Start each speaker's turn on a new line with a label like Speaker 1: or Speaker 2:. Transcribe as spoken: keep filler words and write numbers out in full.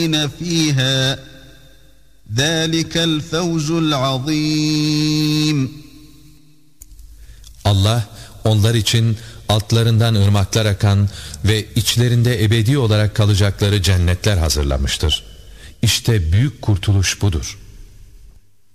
Speaker 1: فيها ذلك الفوز العظيم.
Speaker 2: Allah onlar için altlarından ırmaklar akan ve içlerinde ebedi olarak kalacakları cennetler hazırlamıştır. İşte büyük kurtuluş budur.